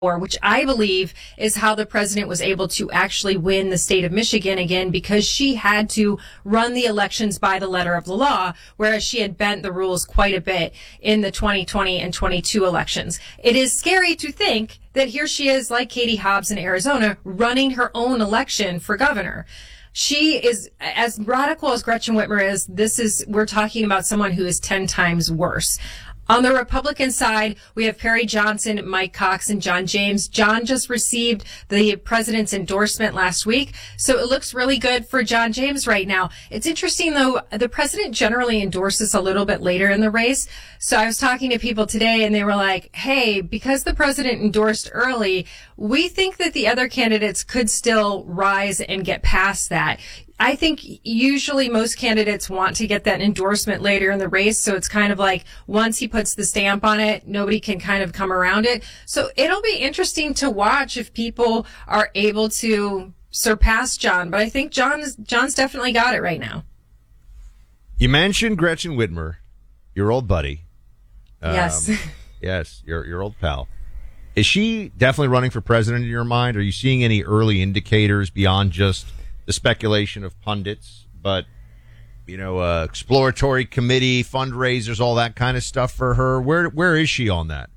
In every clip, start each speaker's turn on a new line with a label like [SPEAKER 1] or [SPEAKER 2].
[SPEAKER 1] which I believe is how the president was able to actually win the state of Michigan again, because she had to run the elections by the letter of the law, whereas she had bent the rules quite a bit in the 2020 and 22 elections. It is scary to think that here she is, like Katie Hobbs in Arizona, running her own election for governor. She is, as radical as Gretchen Whitmer is, we're talking about someone who is 10 times worse. On the Republican side, we have Perry Johnson, Mike Cox, and John James. John just received the president's endorsement last week, so it looks really good for John James right now. It's interesting, though, the president generally endorses a little bit later in the race. So I was talking to people today, and they were like, hey, because the president endorsed early, we think that the other candidates could still rise and get past that. I think usually most candidates want to get that endorsement later in the race. So it's kind of like once he puts the stamp on it, nobody can kind of come around it. So it'll be interesting to watch if people are able to surpass John. But I think John's definitely got it right now.
[SPEAKER 2] You mentioned Gretchen Whitmer, your old buddy.
[SPEAKER 1] Yes.
[SPEAKER 2] Yes, your old pal. Is she definitely running for president in your mind? Are you seeing any early indicators beyond just the speculation of pundits, but, exploratory committee, fundraisers, all that kind of stuff for her? Where is she on that?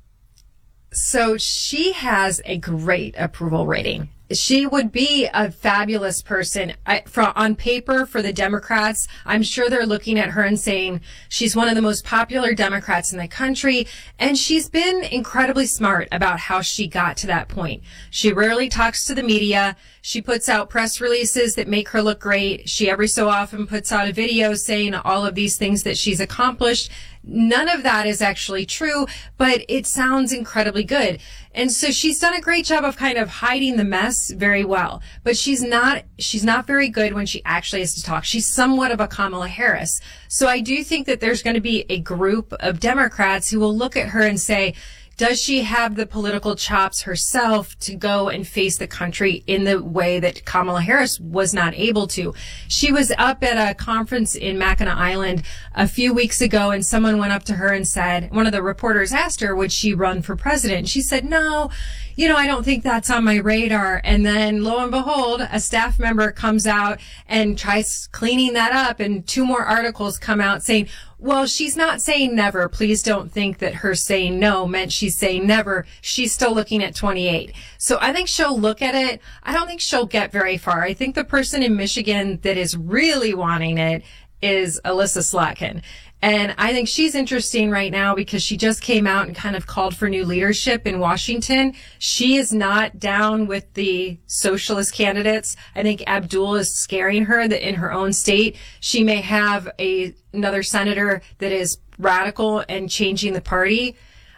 [SPEAKER 1] So she has a great approval rating. She would be a fabulous person on paper for the Democrats. I'm sure they're looking at her and saying she's one of the most popular Democrats in the country. And she's been incredibly smart about how she got to that point. She rarely talks to the media. She puts out press releases that make her look great. She every so often puts out a video saying all of these things that she's accomplished. None of that is actually true, but it sounds incredibly good. And so she's done a great job of kind of hiding the mess very well. But she's not very good when she actually has to talk. She's somewhat of a Kamala Harris. So I do think that there's going to be a group of Democrats who will look at her and say, does she have the political chops herself to go and face the country in the way that Kamala Harris was not able to? She was up at a conference in Mackinac Island a few weeks ago, and someone went up to her and said, one of the reporters asked her, would she run for president? And she said, no, I don't think that's on my radar. And then lo and behold, a staff member comes out and tries cleaning that up, and 2 more articles come out saying, well, she's not saying never. Please don't think that her saying no meant she's saying never. She's still looking at 28. So I think she'll look at it. I don't think she'll get very far. I think the person in Michigan that is really wanting it is Elissa Slotkin. And I think she's interesting right now because she just came out and kind of called for new leadership in Washington. She is not down with the socialist candidates. I think Abdul is scaring her that in her own state, she may have another senator that is radical and changing the party.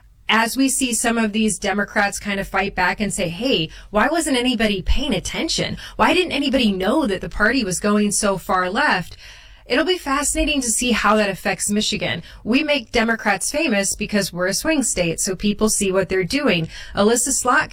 [SPEAKER 1] As we see some of these Democrats kind of fight back and say, hey, why wasn't anybody paying attention? Why didn't anybody know that the party was going so far left? It'll be fascinating to see how that affects Michigan. We make Democrats famous because we're a swing state, so people see what they're doing. Elissa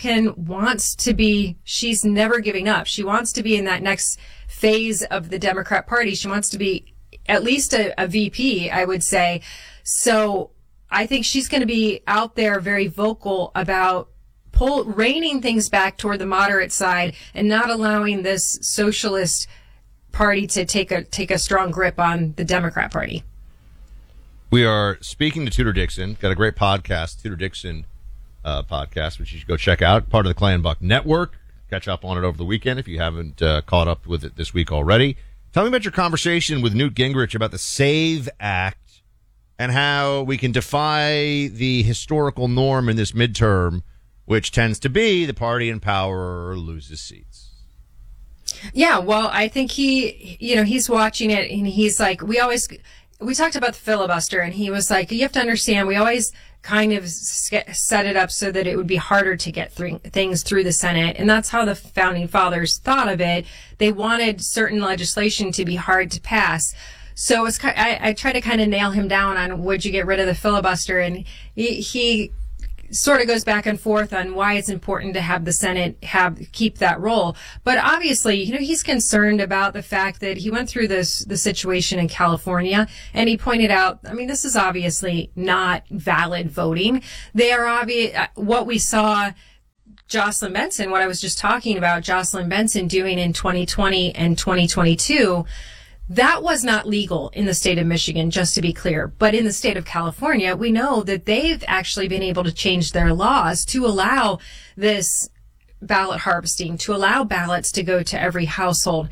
[SPEAKER 1] Slotkin she's never giving up. She wants to be in that next phase of the Democrat Party. She wants to be at least a VP, I would say. So I think she's going to be out there very vocal about reining things back toward the moderate side and not allowing this socialist party to take a strong grip on the Democrat Party.
[SPEAKER 2] We are speaking to Tudor Dixon. Got a great podcast, Tudor Dixon podcast, which you should go check out. Part of the Clan Buck Network. Catch up on it over the weekend if you haven't caught up with it this week already. Tell me about your conversation with Newt Gingrich about the SAVE Act and how we can defy the historical norm in this midterm, which tends to be the party in power loses seats.
[SPEAKER 1] Yeah, well, I think he's watching it and he's like, we talked about the filibuster and he was like, you have to understand, we always kind of set it up so that it would be harder to get things through the Senate. And that's how the founding fathers thought of it. They wanted certain legislation to be hard to pass. So I try to kind of nail him down on would you get rid of the filibuster? And he sort of goes back and forth on why it's important to have the Senate keep that role. But obviously, he's concerned about the fact that he went through the situation in California and he pointed out, this is obviously not valid voting. They are what we saw Jocelyn Benson, what I was just talking about, Jocelyn Benson doing in 2020 and 2022, that was not legal in the state of Michigan, just to be clear. But in the state of California, we know that they've actually been able to change their laws to allow this ballot harvesting, to allow ballots to go to every household.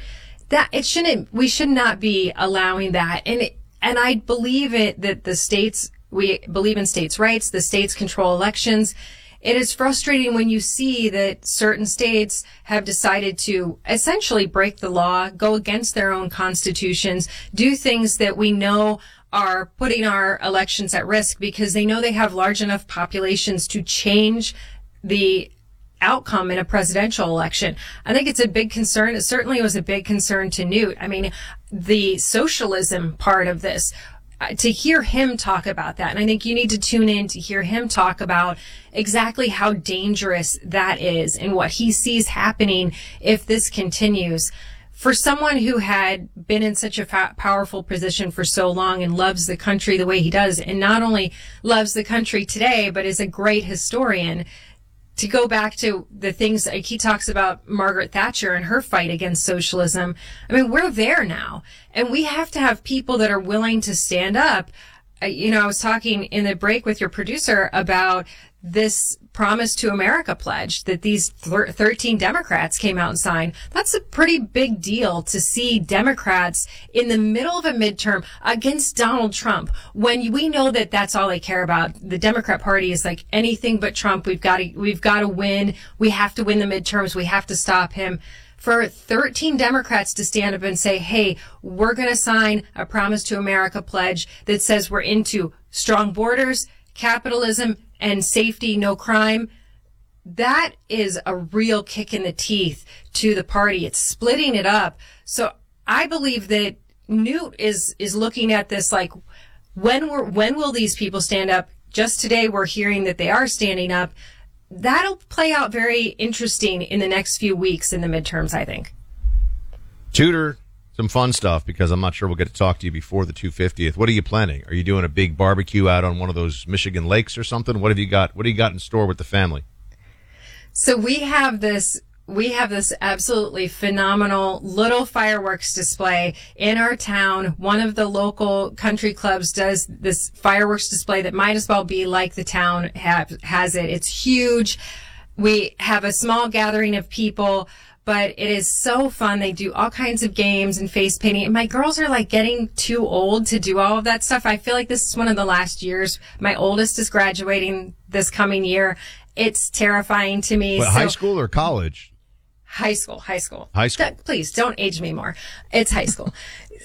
[SPEAKER 1] We should not be allowing that. And I believe that we believe in states' rights, the states control elections. It is frustrating when you see that certain states have decided to essentially break the law, go against their own constitutions, do things that we know are putting our elections at risk because they know they have large enough populations to change the outcome in a presidential election. I think it's a big concern. It certainly was a big concern to Newt. I mean, the socialism part of this, to hear him talk about that, and I think you need to tune in to hear him talk about exactly how dangerous that is and what he sees happening if this continues. For someone who had been in such a powerful position for so long and loves the country the way he does, and not only loves the country today, but is a great historian, to go back to the things like he talks about Margaret Thatcher and her fight against socialism. I mean, we're there now, and we have to have people that are willing to stand up. I was talking in the break with your producer about this Promise to America pledge that these 13 Democrats came out and signed. That's a pretty big deal to see Democrats in the middle of a midterm against Donald Trump when we know that that's all they care about. The Democrat Party is like anything but Trump. We've got to win. We have to win the midterms. We have to stop him. For 13 Democrats to stand up and say, hey, we're going to sign a Promise to America pledge that says we're into strong borders, capitalism, and safety, no crime, that is a real kick in the teeth to the party. It's splitting it up. So I believe that Newt is looking at this like, when will these people stand up? Just today we're hearing that they are standing up. That'll play out very interesting in the next few weeks in the midterms, I think.
[SPEAKER 2] Tudor, some fun stuff, because I'm not sure we'll get to talk to you before the 250th. What are you planning? Are you doing a big barbecue out on one of those Michigan lakes or something? What have you got? What do you got in store with the family?
[SPEAKER 1] So we have this absolutely phenomenal little fireworks display in our town. One of the local country clubs does this fireworks display that might as well be like the town has it. It's huge. We have a small gathering of people, but it is so fun. They do all kinds of games and face painting. And my girls are like getting too old to do all of that stuff. I feel like this is one of the last years. My oldest is graduating this coming year. It's terrifying to me.
[SPEAKER 2] What, high school or college?
[SPEAKER 1] High school.
[SPEAKER 2] High school.
[SPEAKER 1] Please don't age me more. It's high school.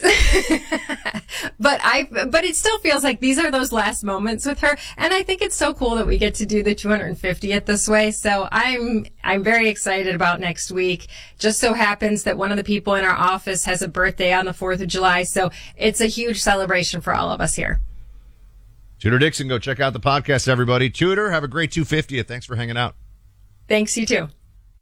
[SPEAKER 1] But it still feels like these are those last moments with her. And I think it's so cool that we get to do the 250th this way. So I'm very excited about next week. Just so happens that one of the people in our office has a birthday on the 4th of July. So it's a huge celebration for all of us here.
[SPEAKER 2] Tudor Dixon, go check out the podcast, everybody. Tudor, have a great 250th. Thanks for hanging out.
[SPEAKER 1] Thanks, you too.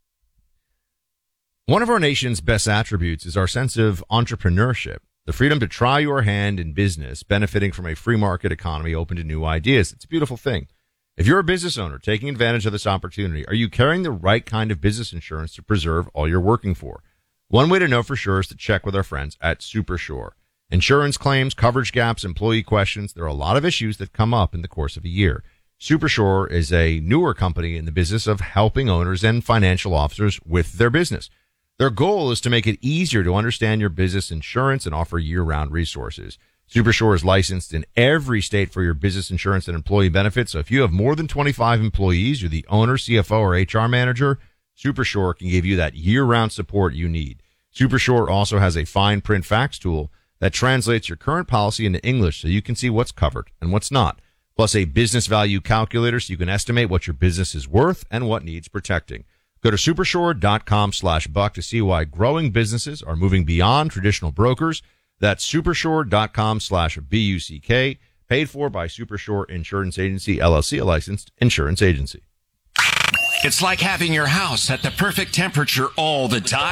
[SPEAKER 2] One of our nation's best attributes is our sense of entrepreneurship, the freedom to try your hand in business, benefiting from a free market economy open to new ideas. It's a beautiful thing. If you're a business owner taking advantage of this opportunity, are you carrying the right kind of business insurance to preserve all you're working for? One way to know for sure is to check with our friends at Supersure. Insurance claims, coverage gaps, employee questions, there are a lot of issues that come up in the course of a year. Supersure is a newer company in the business of helping owners and financial officers with their business. Their goal is to make it easier to understand your business insurance and offer year-round resources. Supersure is licensed in every state for your business insurance and employee benefits. So if you have more than 25 employees, you're the owner, CFO, or HR manager, Supersure can give you that year-round support you need. Supersure also has a fine print fax tool that translates your current policy into English so you can see what's covered and what's not, plus a business value calculator so you can estimate what your business is worth and what needs protecting. Go to supersure.com/buck to see why growing businesses are moving beyond traditional brokers. That's supersure.com/BUCK, paid for by Supersure Insurance Agency, LLC, a licensed insurance agency.
[SPEAKER 3] It's like having your house at the perfect temperature all the time.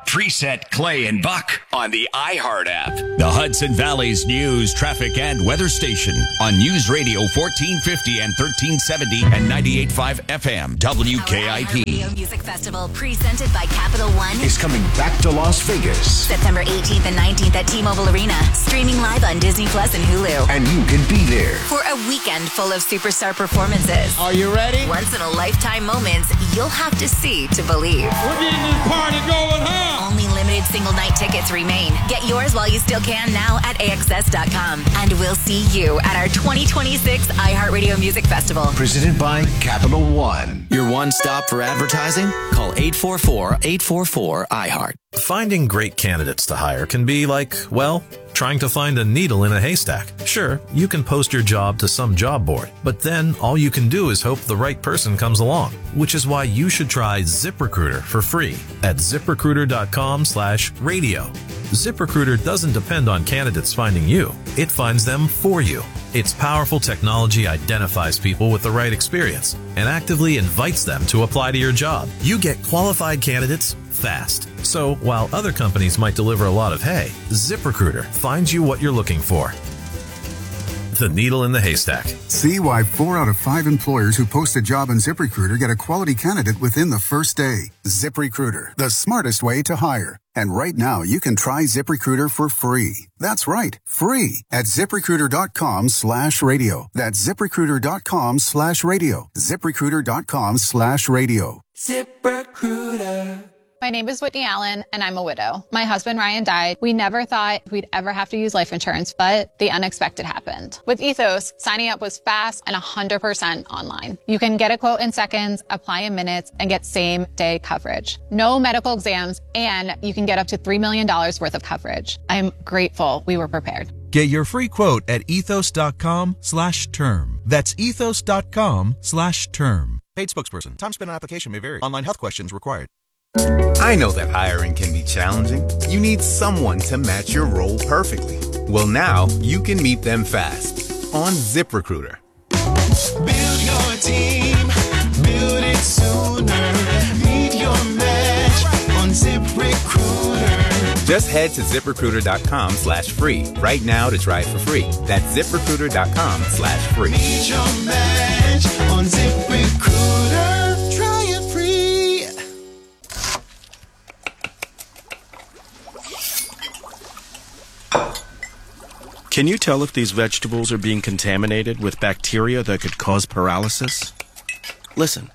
[SPEAKER 3] Preset Clay and Buck on the iHeart app. The Hudson Valley's news, traffic, and weather station on News Radio 1450 and 1370 and 98.5 FM WKIP.
[SPEAKER 4] Radio Music Festival presented by Capital One
[SPEAKER 5] is coming back to Las Vegas.
[SPEAKER 4] September 18th and 19th at T-Mobile Arena. Streaming live on Disney Plus and Hulu.
[SPEAKER 5] And you can be there
[SPEAKER 4] For a weekend full of superstar performances.
[SPEAKER 6] Are you ready?
[SPEAKER 4] Once in a lifetime moments you'll have to see to believe.
[SPEAKER 6] We're getting this party going, huh?
[SPEAKER 4] Only limited single night tickets remain. Get yours while you still can now at AXS.com. And we'll see you at our 2026 iHeartRadio Music Festival.
[SPEAKER 5] Presented by Capital One.
[SPEAKER 7] Your one stop for advertising? Call 844-844-iHeart.
[SPEAKER 8] Finding great candidates to hire can be like, well, trying to find a needle in a haystack. Sure, you can post your job to some job board, but then all you can do is hope the right person comes along, which is why you should try ZipRecruiter for free at ZipRecruiter.com/radio. ZipRecruiter doesn't depend on candidates finding you. It finds them for you. Its powerful technology identifies people with the right experience and actively invites them to apply to your job. You get qualified candidates fast. So while other companies might deliver a lot of hay, ZipRecruiter finds you what you're looking for. The needle in the haystack.
[SPEAKER 9] See why 4 out of 5 employers who post a job on ZipRecruiter get a quality candidate within the first day. ZipRecruiter, the smartest way to hire. And right now, you can try ZipRecruiter for free. That's right, free at ZipRecruiter.com/radio. That's ZipRecruiter.com/radio. ZipRecruiter.com/radio.
[SPEAKER 10] ZipRecruiter. My name is Whitney Allen, and I'm a widow. My husband, Ryan, died. We never thought we'd ever have to use life insurance, but the unexpected happened. With Ethos, signing up was fast and 100% online. You can get a quote in seconds, apply in minutes, and get same-day coverage. No medical exams, and you can get up to $3 million worth of coverage. I'm grateful we were prepared.
[SPEAKER 11] Get your free quote at ethos.com/term. That's ethos.com/term. Paid spokesperson. Time spent on application may vary. Online health questions required.
[SPEAKER 12] I know that hiring can be challenging. You need someone to match your role perfectly. Well, now you can meet them fast on ZipRecruiter.
[SPEAKER 13] Build your team, build it sooner. Meet your match on ZipRecruiter.
[SPEAKER 12] Just head to ZipRecruiter.com/free right now to try it for free. That's ZipRecruiter.com/free.
[SPEAKER 13] Meet your match on ZipRecruiter. Try it free.
[SPEAKER 14] Can you tell if these vegetables are being contaminated with bacteria that could cause paralysis? Listen.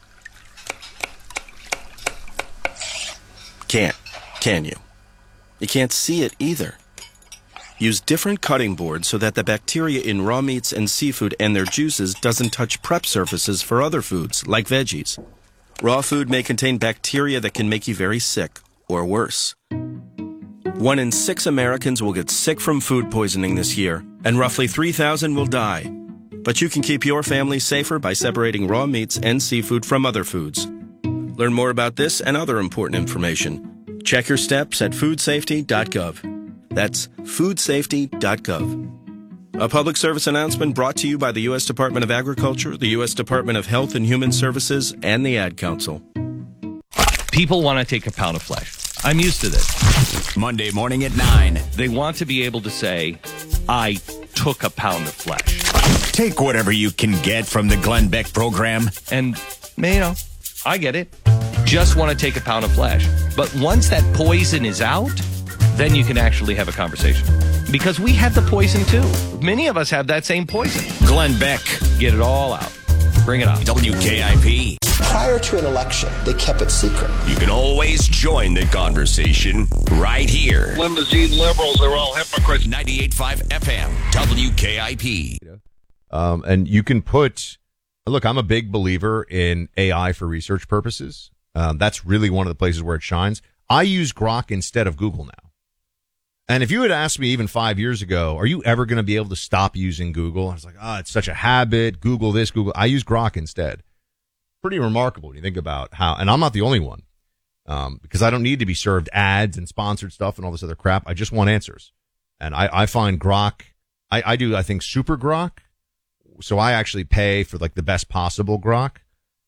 [SPEAKER 14] Can't, can you? You can't see it either. Use different cutting boards so that the bacteria in raw meats and seafood and their juices doesn't touch prep surfaces for other foods, like veggies. Raw food may contain bacteria that can make you very sick, or worse. 1 in 6 Americans will get sick from food poisoning this year, and roughly 3,000 will die. But you can keep your family safer by separating raw meats and seafood from other foods. Learn more about this and other important information. Check your steps at foodsafety.gov. That's foodsafety.gov. A public service announcement brought to you by the U.S. Department of Agriculture, the U.S. Department of Health and Human Services, and the Ad Council.
[SPEAKER 15] People want to take a pound of flesh. I'm used to this.
[SPEAKER 3] Monday morning at 9.
[SPEAKER 15] They want to be able to say, I took a pound of flesh.
[SPEAKER 3] Take whatever you can get from the Glenn Beck program.
[SPEAKER 15] And, I get it. Just want to take a pound of flesh. But once that poison is out, then you can actually have a conversation. Because we have the poison too. Many of us have that same poison.
[SPEAKER 3] Glenn Beck.
[SPEAKER 15] Get it all out. Bring it on.
[SPEAKER 3] WKIP.
[SPEAKER 16] Prior to an election, they kept it secret.
[SPEAKER 3] You can always join the conversation right here.
[SPEAKER 17] Limousine liberals, they're all hypocrites.
[SPEAKER 3] 98.5 FM, WKIP.
[SPEAKER 2] And you can look, I'm a big believer in AI for research purposes. That's really one of the places where it shines. I use Grok instead of Google now. And if you had asked me even 5 years ago, are you ever going to be able to stop using Google? I was like, it's such a habit. Google this, Google. I use Grok instead. Pretty remarkable when you think about how, and I'm not the only one, because I don't need to be served ads and sponsored stuff and all this other crap. I just want answers. And I find Grok, I think Super Grok. So I actually pay for like the best possible Grok.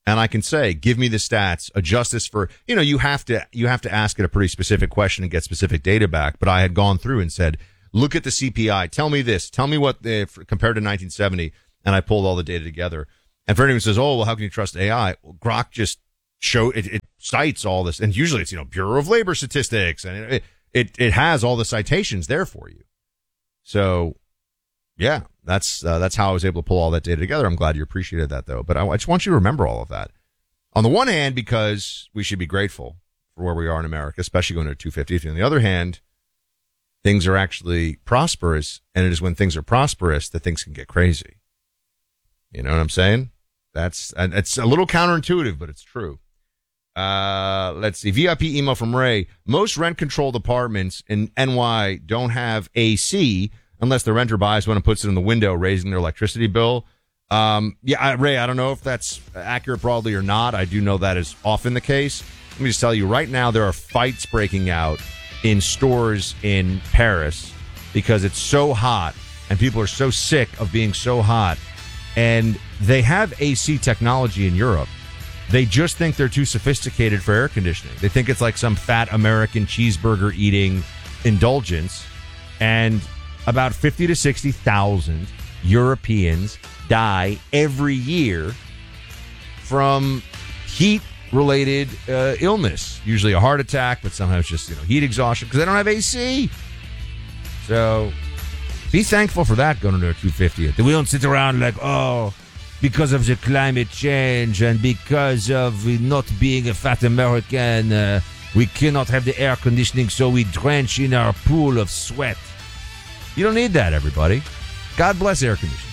[SPEAKER 2] and I can say, give me the stats, adjust this for, you have to ask it a pretty specific question and get specific data back. But I had gone through and said, look at the CPI. Tell me this. Tell me what compared to 1970. And I pulled all the data together. And for anyone who says, oh, well, how can you trust AI? Well, Grok just it cites all this. And usually it's, Bureau of Labor Statistics. And it has all the citations there for you. So, yeah, that's how I was able to pull all that data together. I'm glad you appreciated that, though. But I just want you to remember all of that. On the one hand, because we should be grateful for where we are in America, especially going to 250. On the other hand, things are actually prosperous, and it is when things are prosperous that things can get crazy. You know what I'm saying? It's a little counterintuitive, but it's true. Let's see. VIP email from Ray. Most rent-controlled apartments in NY don't have AC unless the renter buys one and puts it in the window, raising their electricity bill. Ray, I don't know if that's accurate broadly or not. I do know that is often the case. Let me just tell you, right now there are fights breaking out in stores in Paris because it's so hot and people are so sick of being so hot. And they have AC technology in Europe. They just think they're too sophisticated for air conditioning. They think it's like some fat American cheeseburger eating indulgence. And about 50 to 60,000 Europeans die every year from heat-related illness. Usually a heart attack, but sometimes just heat exhaustion because they don't have AC. So be thankful for that going into a 250th. We don't sit around like, because of the climate change and because of not being a fat American, we cannot have the air conditioning, so we drench in our pool of sweat. You don't need that, everybody. God bless air conditioning.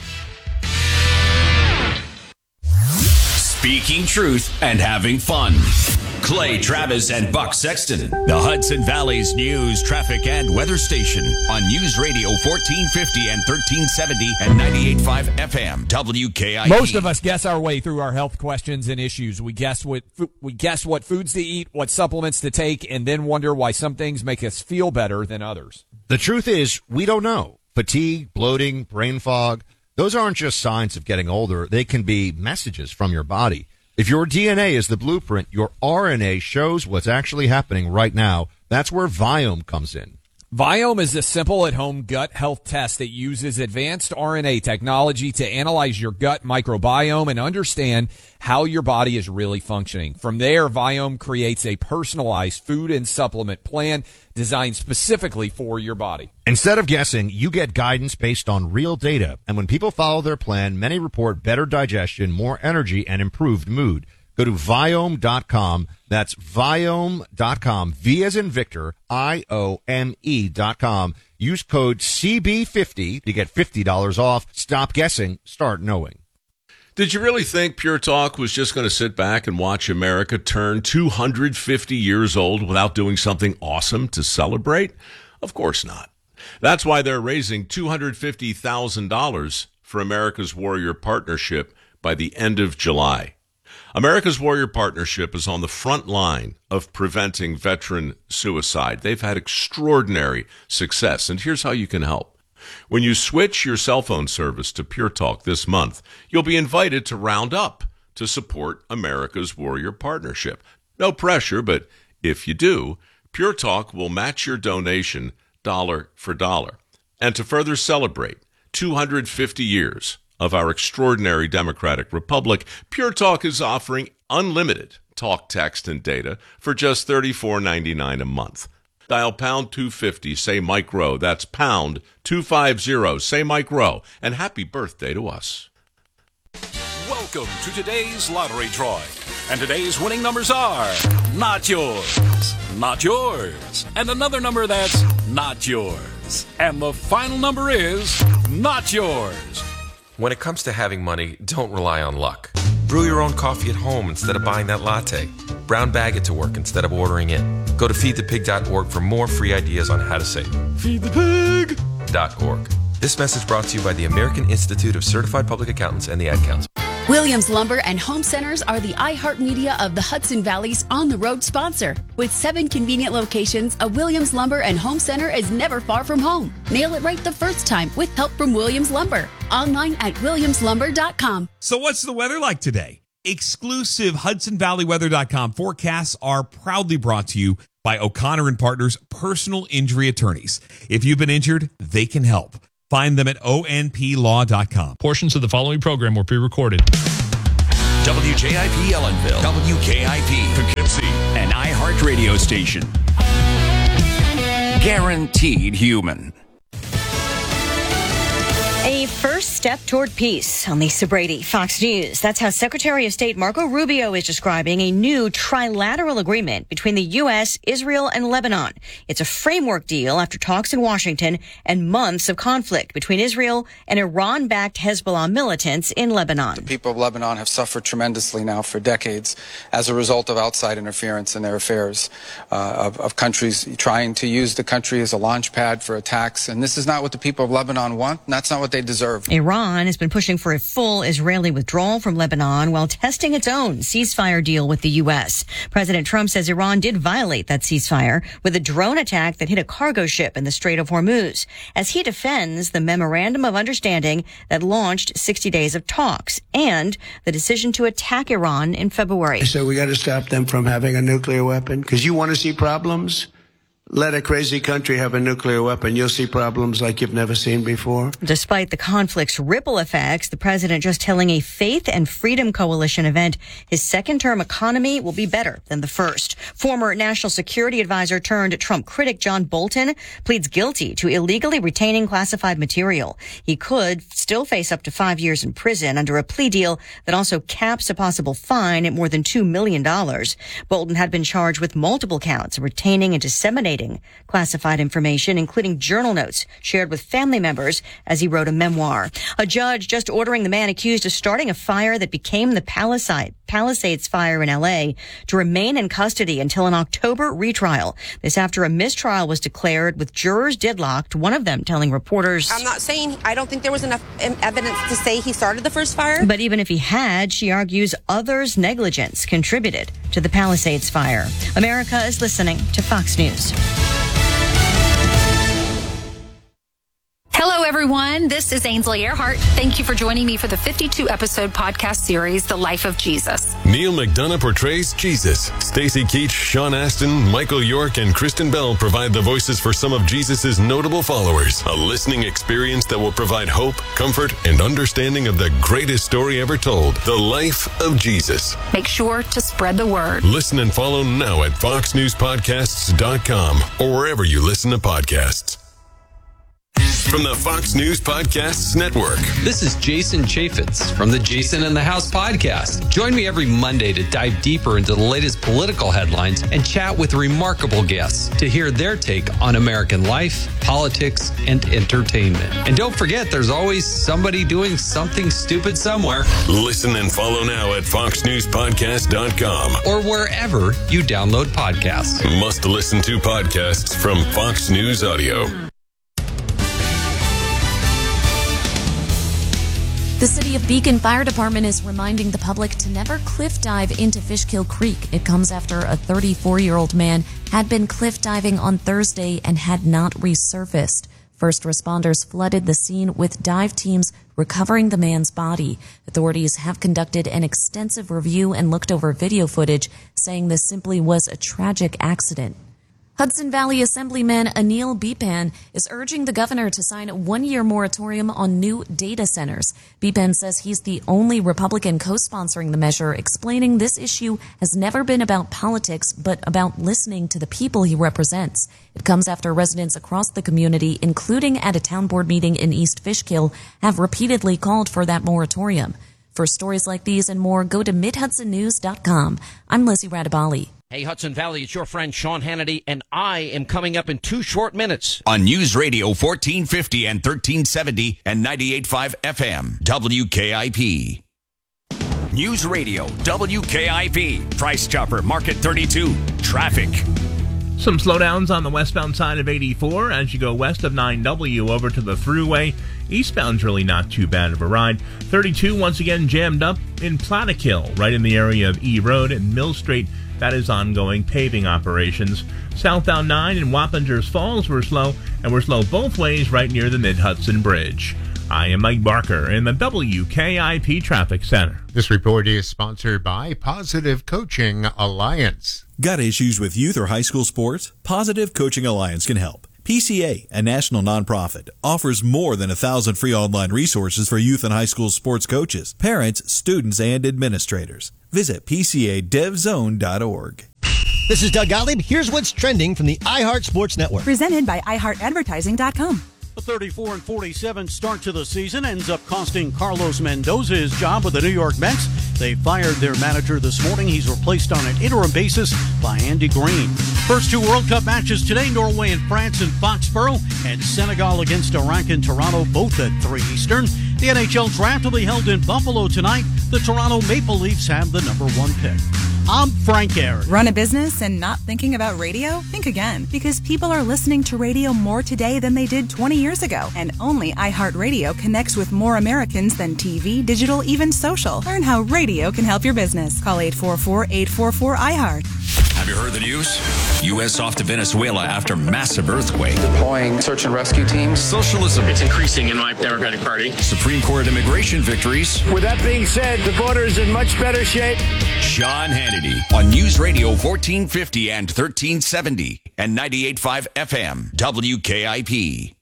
[SPEAKER 3] Speaking truth and having fun. Clay Travis and Buck Sexton. The Hudson Valley's news, traffic, and weather station on News Radio 1450 and 1370 and 98.5 FM WKIP.
[SPEAKER 18] Most of us guess our way through our health questions and issues. We guess what foods to eat, what supplements to take, and then wonder why some things make us feel better than others.
[SPEAKER 2] The truth is, we don't know. Fatigue, bloating, brain fog, those aren't just signs of getting older. They can be messages from your body. If your DNA is the blueprint, your RNA shows what's actually happening right now. That's where Viome comes in.
[SPEAKER 18] Viome is a simple at-home gut health test that uses advanced RNA technology to analyze your gut microbiome and understand how your body is really functioning. From there, Viome creates a personalized food and supplement plan designed specifically for your body.
[SPEAKER 2] Instead of guessing, you get guidance based on real data. And when people follow their plan, many report better digestion, more energy, and improved mood. Go to Viome.com. That's Viome.com. V as in Victor, IOME.com. Use code CB50 to get $50 off. Stop guessing. Start knowing.
[SPEAKER 19] Did you really think Pure Talk was just going to sit back and watch America turn 250 years old without doing something awesome to celebrate? Of course not. That's why they're raising $250,000 for America's Warrior Partnership by the end of July. America's Warrior Partnership is on the front line of preventing veteran suicide. They've had extraordinary success, and here's how you can help. When you switch your cell phone service to Pure Talk this month, you'll be invited to round up to support America's Warrior Partnership. No pressure, but if you do, Pure Talk will match your donation dollar for dollar. And to further celebrate 250 years of our extraordinary democratic republic, Pure Talk is offering unlimited talk, text, and data for just $34.99 a month. Dial pound 250, say Mike Rowe. That's pound 250, say Mike Rowe. And happy birthday to us.
[SPEAKER 20] Welcome to today's lottery drawing. And today's winning numbers are not yours, not yours, and another number that's not yours. And the final number is not yours.
[SPEAKER 21] When it comes to having money, don't rely on luck. Brew your own coffee at home instead of buying that latte. Brown bag it to work instead of ordering it. Go to feedthepig.org for more free ideas on how to save. Feedthepig.org. This message brought to you by the American Institute of Certified Public Accountants and the Ad Council.
[SPEAKER 22] Williams Lumber and Home Centers are the iHeartMedia of the Hudson Valley's on-the-road sponsor. With 7 convenient locations, a Williams Lumber and Home Center is never far from home. Nail it right the first time with help from Williams Lumber. Online at williamslumber.com.
[SPEAKER 23] So what's the weather like today?
[SPEAKER 1] Exclusive HudsonValleyWeather.com forecasts are proudly brought to you by O'Connor & Partners Personal Injury Attorneys. If you've been injured, they can help. Find them at onplaw.com.
[SPEAKER 6] Portions of the following program were pre-recorded.
[SPEAKER 3] WJIP Ellenville, WKIP Poughkeepsie, an iHeart radio station. Guaranteed human.
[SPEAKER 23] A first step toward peace. On Lisa Brady, Fox News. That's how Secretary of State Marco Rubio is describing a new trilateral agreement between the U.S., Israel, and Lebanon. It's a framework deal after talks in Washington and months of conflict between Israel and Iran-backed Hezbollah militants in Lebanon.
[SPEAKER 24] The people of Lebanon have suffered tremendously now for decades as a result of outside interference in their affairs, of countries trying to use the country as a launch pad for attacks. And this is not what the people of Lebanon want, and that's not what they deserve.
[SPEAKER 23] Iran has been pushing for a full Israeli withdrawal from Lebanon while testing its own ceasefire deal with the U.S. President Trump says Iran did violate that ceasefire with a drone attack that hit a cargo ship in the Strait of Hormuz, as he defends the memorandum of understanding that launched 60 days of talks and the decision to attack Iran in February.
[SPEAKER 25] So we got to stop them from having a nuclear weapon, because you want to see problems? Let a crazy country have a nuclear weapon. You'll see problems like you've never seen before.
[SPEAKER 23] Despite the conflict's ripple effects, the president just telling a Faith and Freedom Coalition event his second-term economy will be better than the first. Former National Security Advisor turned Trump critic John Bolton pleads guilty to illegally retaining classified material. He could still face up to 5 years in prison under a plea deal that also caps a possible fine at more than $2 million. Bolton had been charged with multiple counts of retaining and disseminating classified information, including journal notes shared with family members as he wrote a memoir. A judge just ordering the man accused of starting a fire that became the Palisades fire in L.A. to remain in custody until an October retrial. This after a mistrial was declared with jurors deadlocked, one of them telling reporters,
[SPEAKER 26] "I'm not saying I don't think there was enough evidence to say he started the first fire."
[SPEAKER 23] But even if he had, she argues others' negligence contributed to the Palisades fire. America is listening to Fox News.
[SPEAKER 4] Hello, everyone. This is Ainsley Earhart. Thank you for joining me for the 52-episode podcast series, The Life of Jesus.
[SPEAKER 27] Neil McDonough portrays Jesus. Stacey Keach, Sean Astin, Michael York, and Kristen Bell provide the voices for some of Jesus' notable followers. A listening experience that will provide hope, comfort, and understanding of the greatest story ever told, The Life of Jesus.
[SPEAKER 4] Make sure to spread the word.
[SPEAKER 27] Listen and follow now at foxnewspodcasts.com or wherever you listen to podcasts. From the Fox News Podcasts Network.
[SPEAKER 28] This is Jason Chaffetz from the Jason in the House podcast. Join me every Monday to dive deeper into the latest political headlines and chat with remarkable guests to hear their take on American life, politics, and entertainment. And don't forget, there's always somebody doing something stupid somewhere.
[SPEAKER 27] Listen and follow now at foxnewspodcast.com
[SPEAKER 28] or wherever you download podcasts.
[SPEAKER 27] Must listen to podcasts from Fox News Audio.
[SPEAKER 29] The City of Beacon Fire Department is reminding the public to never cliff dive into Fishkill Creek. It comes after a 34-year-old man had been cliff diving on Thursday and had not resurfaced. First responders flooded the scene with dive teams recovering the man's body. Authorities have conducted an extensive review and looked over video footage, saying this simply was a tragic accident. Hudson Valley Assemblyman Anil Bipan is urging the governor to sign a one-year moratorium on new data centers. Bipan says he's the only Republican co-sponsoring the measure, explaining this issue has never been about politics, but about listening to the people he represents. It comes after residents across the community, including at a town board meeting in East Fishkill, have repeatedly called for that moratorium. For stories like these and more, go to MidHudsonNews.com. I'm Lizzie Radabali.
[SPEAKER 30] Hey, Hudson Valley, it's your friend Sean Hannity, and I am coming up in 2 short minutes.
[SPEAKER 3] On News Radio 1450 and 1370 and 98.5 FM, WKIP. News Radio, WKIP. Price Chopper, Market 32. Traffic.
[SPEAKER 31] Some slowdowns on the westbound side of 84 as you go west of 9W over to the Thruway. Eastbound's really not too bad of a ride. 32 once again jammed up in Plattekill, right in the area of E Road and Mill Street. That is ongoing paving operations. Southbound 9 in Wappingers Falls were slow, and we're slow both ways right near the Mid-Hudson Bridge. I am Mike Barker in the WKIP Traffic Center.
[SPEAKER 5] This report is sponsored by Positive Coaching Alliance.
[SPEAKER 7] Got issues with youth or high school sports? Positive Coaching Alliance can help. PCA, a national nonprofit, offers more than 1,000 free online resources for youth and high school sports coaches, parents, students, and administrators. Visit PCADevZone.org.
[SPEAKER 8] This is Doug Gottlieb. Here's what's trending from the iHeart Sports Network.
[SPEAKER 9] Presented by iHeartAdvertising.com.
[SPEAKER 10] A 34-47 start to the season ends up costing Carlos Mendoza his job with the New York Mets. They fired their manager this morning. He's replaced on an interim basis by Andy Green. First two World Cup matches today, Norway and France in Foxborough, and Senegal against Iraq in Toronto, both at 3 Eastern. The NHL draft will be held in Buffalo tonight. The Toronto Maple Leafs have the number 1 pick. I'm Frank Aaron.
[SPEAKER 9] Run a business and not thinking about radio? Think again, because people are listening to radio more today than they did 20 years ago. And only iHeartRadio connects with more Americans than TV, digital, even social. Learn how radio can help your business. Call 844-844-iHeart.
[SPEAKER 3] Have you heard the news? U.S. off to Venezuela after massive earthquake.
[SPEAKER 24] Deploying search and rescue teams.
[SPEAKER 3] Socialism.
[SPEAKER 17] It's increasing in my Democratic Party.
[SPEAKER 3] Supreme Court immigration victories.
[SPEAKER 11] With that being said, the border is in much better shape.
[SPEAKER 3] Sean Hannity on News Radio 1450 and 1370 and 98.5 FM WKIP.